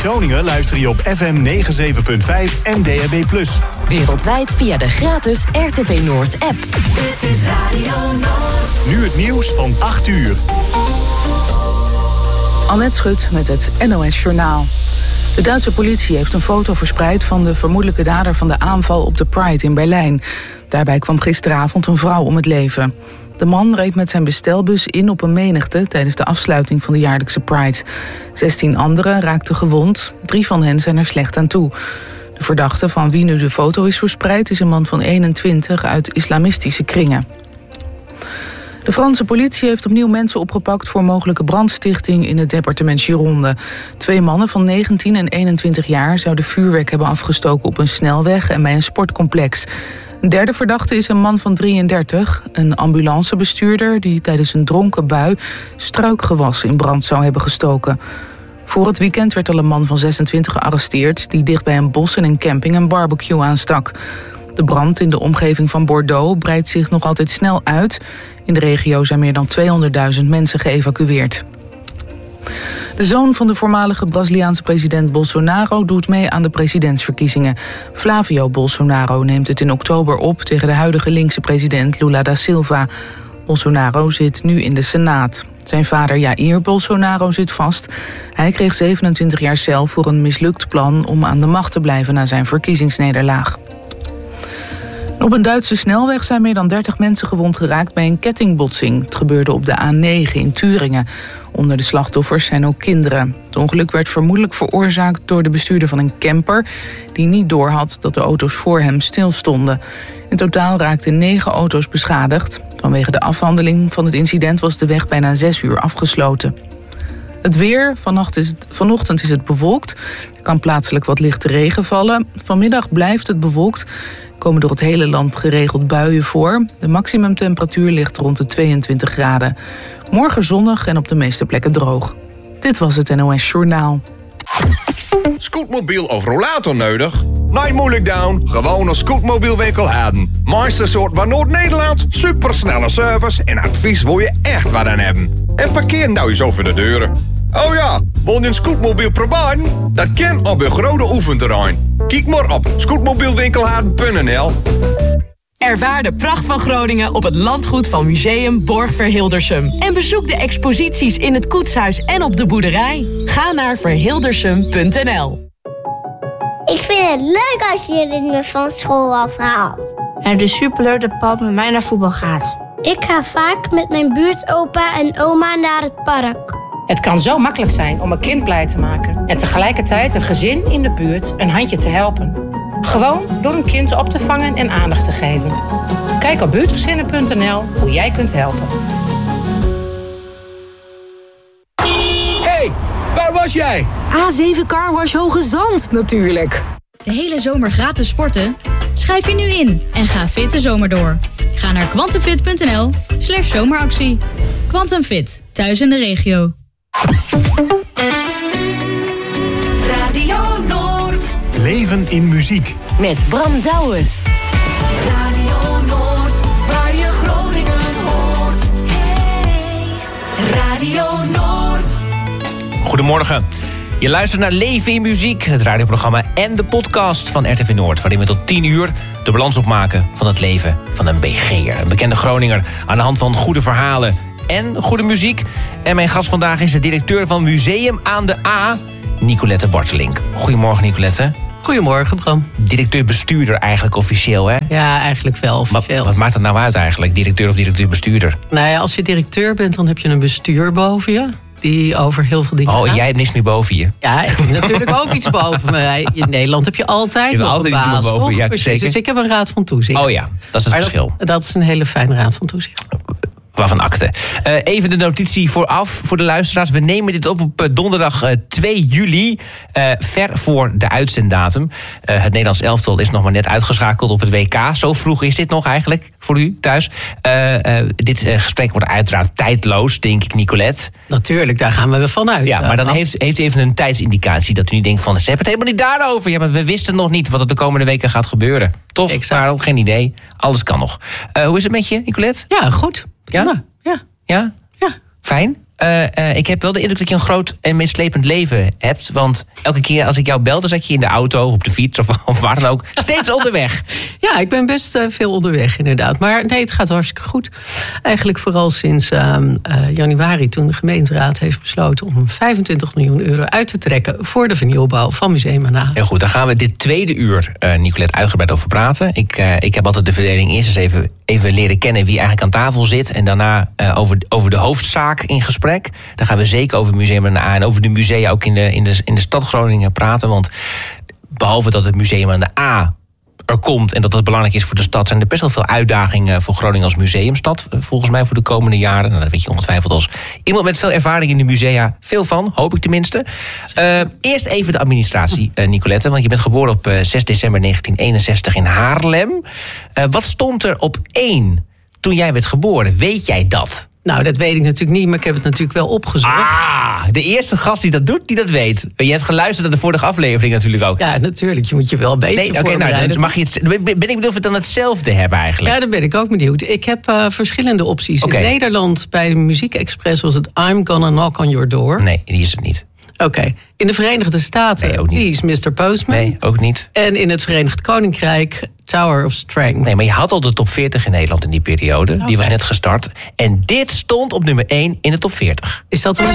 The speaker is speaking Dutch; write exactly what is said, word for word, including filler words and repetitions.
Groningen luister je op F M negenenzeventig punt vijf en D A B plus. Wereldwijd via de gratis R T V Noord app. Dit is Radio Noord. Nu het nieuws van acht uur. Annette Schut met het N O S Journaal. De Duitse politie heeft een foto verspreid van de vermoedelijke dader van de aanval op de Pride in Berlijn. Daarbij kwam gisteravond een vrouw om het leven. De man reed met zijn bestelbus in op een menigte tijdens de afsluiting van de jaarlijkse Pride. zestien anderen raakten gewond, drie van hen zijn er slecht aan toe. De verdachte van wie nu de foto is verspreid is een man van eenentwintig uit islamistische kringen. De Franse politie heeft opnieuw mensen opgepakt voor mogelijke brandstichting in het departement Gironde. Twee mannen van negentien en eenentwintig jaar zouden vuurwerk hebben afgestoken op een snelweg en bij een sportcomplex. Een derde verdachte is een man van drieëndertig, een ambulancebestuurder die tijdens een dronken bui struikgewas in brand zou hebben gestoken. Voor het weekend werd al een man van zesentwintig gearresteerd die dicht bij een bos en een camping een barbecue aanstak. De brand in de omgeving van Bordeaux breidt zich nog altijd snel uit. In de regio zijn meer dan tweehonderdduizend mensen geëvacueerd. De zoon van de voormalige Braziliaanse president Bolsonaro doet mee aan de presidentsverkiezingen. Flavio Bolsonaro neemt het in oktober op tegen de huidige linkse president Lula da Silva. Bolsonaro zit nu in de Senaat. Zijn vader Jair Bolsonaro zit vast. Hij kreeg zevenentwintig jaar cel voor een mislukt plan om aan de macht te blijven na zijn verkiezingsnederlaag. Op een Duitse snelweg zijn meer dan dertig mensen gewond geraakt bij een kettingbotsing. Het gebeurde op de A negen in Thuringen. Onder de slachtoffers zijn ook kinderen. Het ongeluk werd vermoedelijk veroorzaakt door de bestuurder van een camper die niet doorhad dat de auto's voor hem stilstonden. In totaal raakten negen auto's beschadigd. Vanwege de afhandeling van het incident was de weg bijna zes uur afgesloten. Het weer, vannacht is het, vanochtend is het bewolkt. Er kan plaatselijk wat lichte regen vallen. Vanmiddag blijft het bewolkt. Er komen door het hele land geregeld buien voor. De maximumtemperatuur ligt rond de tweeëntwintig graden. Morgen zonnig en op de meeste plekken droog. Dit was het N O S Journaal. Scootmobiel of rollator nodig? Nee, moeilijk down. Gewoon een scootmobielwinkel hebben. Mooiste soort van Noord-Nederland. Supersnelle service en advies wil je echt wat aan hebben. En parkeer nou eens over de deuren. Oh ja, wil je een scootmobiel proberen? Dat kan op een grote oefenterrein. Kijk maar op scootmobielwinkelhaarden punt n l. Ervaar de pracht van Groningen op het landgoed van Museum Borg-Verhildersum. En bezoek de exposities in het koetshuis en op de boerderij. Ga naar verhildersum punt n l. Ik vind het leuk als je me van school afhaalt. Het is superleuk dat pap met mij naar voetbal gaat. Ik ga vaak met mijn buurtopa en oma naar het park. Het kan zo makkelijk zijn om een kind blij te maken en tegelijkertijd een gezin in de buurt een handje te helpen. Gewoon door een kind op te vangen en aandacht te geven. Kijk op buurtgezinnen punt n l hoe jij kunt helpen. Hey, waar was jij? A zeven Car Wash Hoge Zand natuurlijk. De hele zomer gratis sporten? Schrijf je nu in en ga fit de zomer door. Ga naar quantumfit punt n l slash zomeractie. Quantum Fit, thuis in de regio. Radio Noord. Leven in muziek. Met Bram Douwes. Radio Noord, waar je Groningen hoort. Hey, Radio Noord. Goedemorgen. Je luistert naar Leven in Muziek, het radioprogramma en de podcast van R T V Noord, waarin we tot tien uur de balans opmaken van het leven van een B G'er. Een bekende Groninger aan de hand van goede verhalen en goede muziek. En mijn gast vandaag is de directeur van Museum aan de A, Nicolette Bartelink. Goedemorgen, Nicolette. Goedemorgen, Bram. Directeur-bestuurder eigenlijk officieel, hè? Ja, eigenlijk wel officieel. Wat, wat maakt het nou uit eigenlijk, directeur of directeur-bestuurder? Nou ja, als je directeur bent, dan heb je een bestuur boven je, die over heel veel dingen Oh, gaat. en jij hebt niks meer boven je? Ja, ik heb natuurlijk ook iets boven me. In Nederland heb je altijd je nog altijd een baas, iets boven, toch? ja, Precies. zeker. Dus ik heb een raad van toezicht. Oh ja, dat is het maar verschil. Dat, dat is een hele fijne raad van toezicht. Waarvan akte. Uh, even de notitie vooraf voor de luisteraars. We nemen dit op op donderdag uh, twee juli. Uh, ver voor de uitzenddatum. Uh, het Nederlands elftal is nog maar net uitgeschakeld op het W K. Zo vroeg is dit nog eigenlijk voor u thuis. Uh, uh, dit uh, gesprek wordt uiteraard tijdloos, denk ik, Nicolette. Natuurlijk, daar gaan we weer vanuit. Ja, maar dan uh, heeft, heeft even een tijdsindicatie dat u niet denkt van, ze hebben het helemaal niet daarover. Ja, maar we wisten nog niet wat er de komende weken gaat gebeuren. Toch? Exact. Maar geen idee. Alles kan nog. Uh, hoe is het met je, Nicolette? Ja, goed. Ja? Ja. Ja? Ja. Fijn. uh, uh, ik heb wel de indruk dat je een groot en meeslepend leven hebt. Want elke keer als ik jou bel, dan zat je in de auto, op de fiets of, of waar dan ook. Steeds onderweg. Ja, ik ben best uh, veel onderweg inderdaad. Maar nee, het gaat hartstikke goed. Eigenlijk vooral sinds uh, uh, januari, toen de gemeenteraad heeft besloten om vijfentwintig miljoen euro uit te trekken voor de vernieuwbouw van Museum N A. Heel goed, daar gaan we dit tweede uur, uh, Nicolette, uitgebreid over praten. Ik, uh, ik heb altijd de verdeling eerst eens even, even leren kennen wie eigenlijk aan tafel zit. En daarna uh, over, over de hoofdzaak in gesprek. Dan gaan we zeker over Museum N A en over de musea ook in de, in de, in de stad Groningen praten. Want behalve dat het Museum N A er komt en dat dat belangrijk is voor de stad, zijn er best wel veel uitdagingen voor Groningen als museumstad. Volgens mij voor de komende jaren. Nou, dat weet je ongetwijfeld als iemand met veel ervaring in de musea veel van, hoop ik tenminste. Uh, eerst even de administratie, uh, Nicolette. Want je bent geboren op uh, zes december negentien eenenzestig in Haarlem. Uh, wat stond er op één toen jij werd geboren? Weet jij dat? Nou, dat weet ik natuurlijk niet, maar ik heb het natuurlijk wel opgezocht. Ah, de eerste gast die dat doet, die dat weet. Je hebt geluisterd naar de vorige aflevering natuurlijk ook. Ja, natuurlijk. Je moet je wel een beetje nee, okay, voorbereiden. Nou, mag je het, ben ik benieuwd of we dan hetzelfde hebben eigenlijk? Ja, daar ben ik ook benieuwd. Ik heb uh, verschillende opties. Okay. In Nederland, bij de Muziek Express, was het I'm Gonna Knock on Your Door. Nee, die is het niet. Oké. Okay. In de Verenigde Staten, nee, die is mister Postman. Nee, ook niet. En in het Verenigd Koninkrijk, Tower of Strength. Nee, maar je had al de top veertig in Nederland in die periode. Okay. Die was net gestart. En dit stond op nummer één in de top veertig. Is dat een